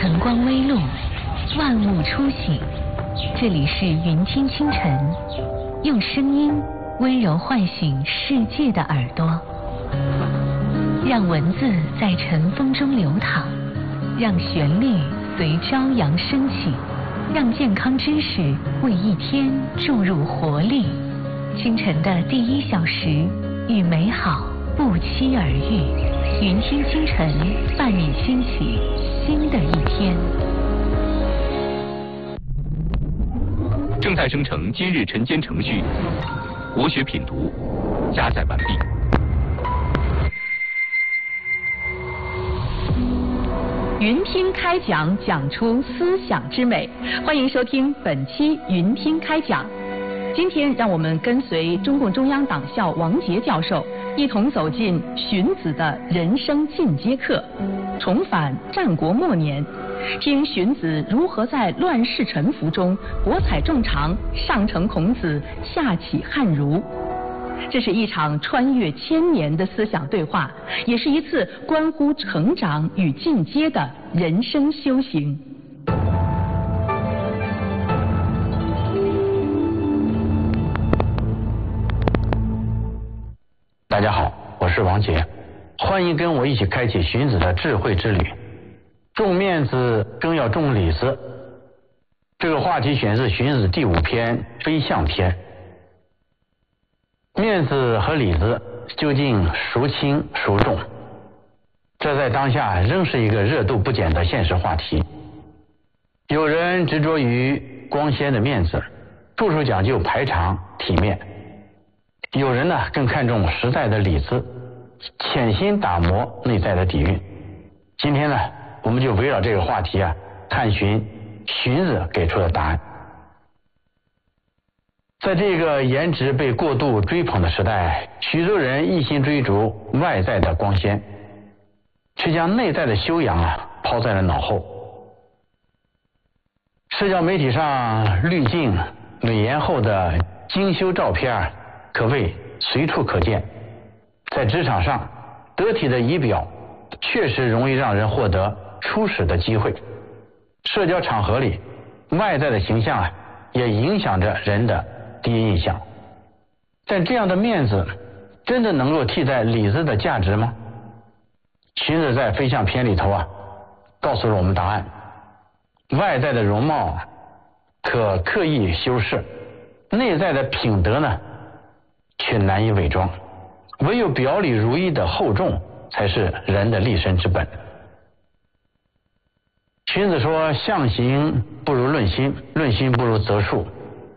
晨光微露，万物初醒。这里是云听清晨，用声音温柔唤醒世界的耳朵，让文字在晨风中流淌，让旋律随朝阳升起，让健康知识为一天注入活力。清晨的第1小时，与美好不期而遇。云听清晨，伴你兴起新的一天。 正在生成今日晨间程序，国学品读加载完毕。 云听开讲，讲出思想之美。欢迎收听本期云听开讲。今天让我们跟随中共中央党校王杰教授，一同走进荀子的人生进阶课，重返战国末年，听荀子如何在乱世沉浮中博采众长，上承孔子，下启汉儒。这是一场穿越千年的思想对话，也是一次关乎成长与进阶的人生修行。 大家好，我是王杰，欢迎跟我一起开启荀子的智慧之旅。重面子更要重里子。这个话题选自荀子第5篇《非象篇》。面子和里子究竟孰轻孰重？这在当下仍是一个热度不减的现实话题。有人执着于光鲜的面子，处处讲究排场体面；有人呢更看重实在的里子，潜心打磨内在的底蕴。今天呢，我们就围绕这个话题探寻荀子给出的答案。在这个颜值被过度追捧的时代，许多人一心追逐外在的光鲜，却将内在的修养抛在了脑后。社交媒体上滤镜美颜后的精修照片可谓随处可见。在职场上，得体的仪表确实容易让人获得初始的机会。社交场合里，外在的形象也影响着人的第一印象。但这样的面子真的能够替代里子的价值吗？荀子在《非象篇》里头告诉了我们答案。外在的容貌可刻意修饰，内在的品德呢却难以伪装。唯有表里如一的厚重才是人的立身之本。荀子说，象形不如论心，论心不如择术。